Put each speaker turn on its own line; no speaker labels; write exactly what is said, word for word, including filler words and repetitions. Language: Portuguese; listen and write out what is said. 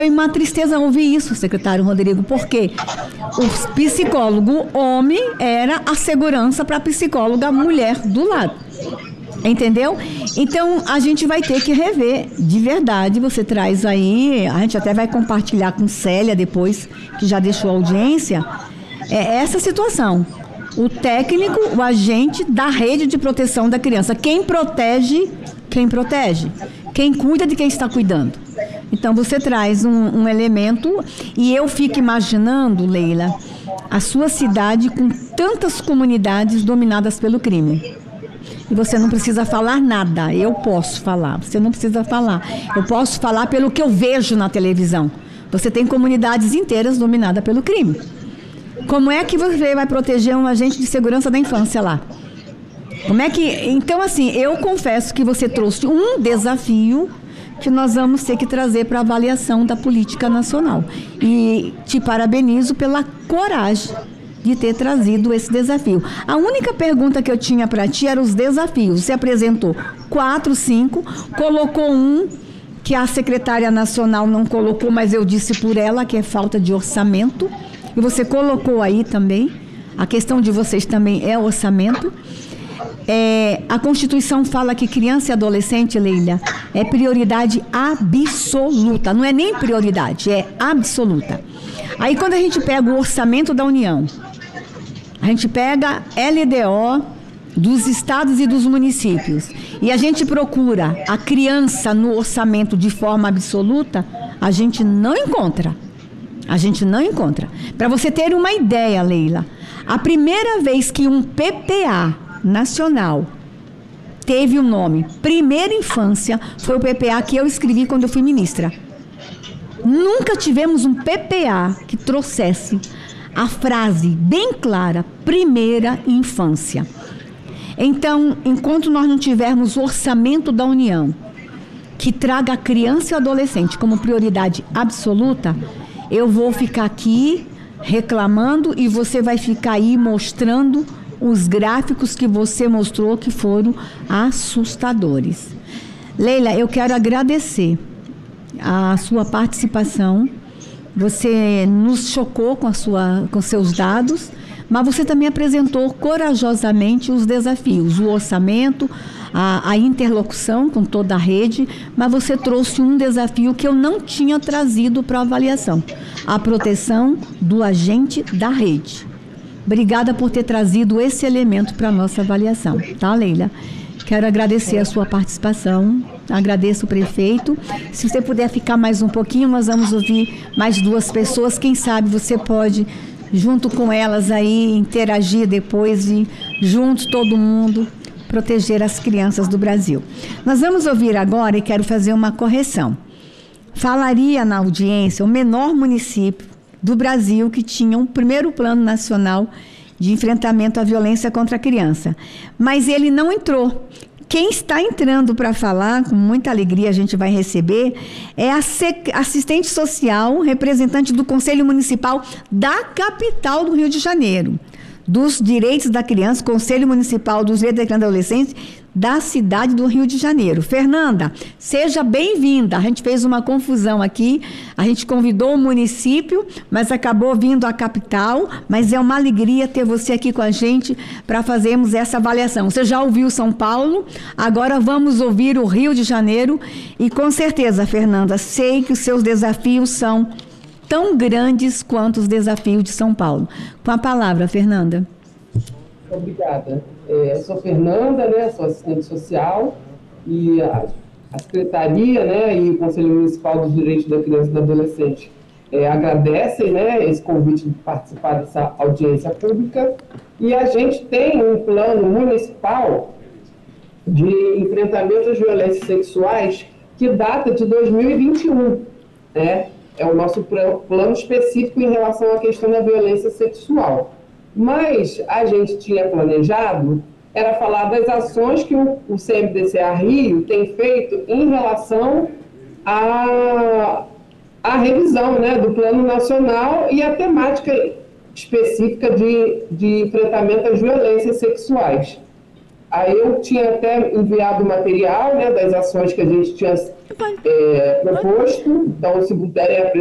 uma tristeza ouvir isso, secretário Rodrigo, porque o psicólogo homem era a segurança para a psicóloga mulher do lado. Entendeu? Então, a gente vai ter que rever, de verdade, você traz aí, a gente até vai compartilhar com Célia depois, que já deixou a audiência, é essa situação. O técnico, o agente da rede de proteção da criança. Quem protege, quem protege. Quem cuida de quem está cuidando. Então, você traz um, um elemento, e eu fico imaginando, Leila, a sua cidade com tantas comunidades dominadas pelo crime. E você não precisa falar nada, eu posso falar, você não precisa falar. Eu posso falar pelo que eu vejo na televisão. Você tem comunidades inteiras dominadas pelo crime. Como é que você vai proteger um agente de segurança da infância lá? Como é que... Então, assim, eu confesso que você trouxe um desafio que nós vamos ter que trazer para a avaliação da política nacional. E te parabenizo pela coragem de ter trazido esse desafio. A única pergunta que eu tinha para ti era os desafios. Você apresentou quatro, cinco, colocou um que a secretária nacional não colocou, mas eu disse por ela, que é falta de orçamento. E você colocou aí também. A questão de vocês também é orçamento. É, a Constituição fala que criança e adolescente, Leila, é prioridade absoluta. Não é nem prioridade, é absoluta. Aí quando a gente pega o orçamento da União, a gente pega L D O dos estados e dos municípios, e a gente procura a criança no orçamento de forma absoluta, a gente não encontra. A gente não encontra. Para você ter uma ideia, Leila, a primeira vez que um P P A nacional teve o nome Primeira Infância foi o P P A que eu escrevi quando eu fui ministra. Nunca tivemos um P P A que trouxesse a frase bem clara, Primeira Infância. Então, enquanto nós não tivermos o orçamento da União que traga a criança e o adolescente como prioridade absoluta, eu vou ficar aqui reclamando e você vai ficar aí mostrando os gráficos que você mostrou que foram assustadores. Leila, eu quero agradecer a sua participação. Você nos chocou com, a sua, com seus dados, mas você também apresentou corajosamente os desafios, o orçamento, a, a interlocução com toda a rede, mas você trouxe um desafio que eu não tinha trazido para avaliação, a proteção do agente da rede. Obrigada por ter trazido esse elemento para a nossa avaliação, tá, Leila? Quero agradecer a sua participação, agradeço o prefeito. Se você puder ficar mais um pouquinho, nós vamos ouvir mais duas pessoas. Quem sabe você pode, junto com elas aí, interagir depois e, juntos, todo mundo, proteger as crianças do Brasil. Nós vamos ouvir agora, e quero fazer uma correção. Falaria na audiência o menor município do Brasil que tinha um primeiro plano nacional de enfrentamento à violência contra a criança. Mas ele não entrou. Quem está entrando para falar, com muita alegria a gente vai receber, é a assistente social, representante do Conselho Municipal da capital do Rio de Janeiro, dos Direitos da Criança, Conselho Municipal dos Direitos da Criança e Adolescente, da cidade do Rio de Janeiro. Fernanda, seja bem-vinda. A gente fez uma confusão aqui, a gente convidou o município, mas acabou vindo a capital, mas é uma alegria ter você aqui com a gente para fazermos essa avaliação. Você já ouviu São Paulo, agora vamos ouvir o Rio de Janeiro e com certeza, Fernanda, sei que os seus desafios são tão grandes quanto os desafios de São Paulo. Com a palavra, Fernanda.
Obrigada. É, eu sou Fernanda, né, sou assistente social, e a, a Secretaria, né, e o Conselho Municipal dos Direitos da Criança e do Adolescente é, agradecem, né, esse convite de participar dessa audiência pública, e a gente tem um plano municipal de enfrentamento às violências sexuais que data de dois mil e vinte e um, né, é o nosso plano específico em relação à questão da violência sexual. Mas a gente tinha planejado, era falar das ações que o, o C M D C A Rio tem feito em relação à, à revisão, né, do Plano Nacional e a temática específica de, de enfrentamento às violências sexuais. Aí eu tinha até enviado o material, né, das ações que a gente tinha é, proposto. Então, se puderem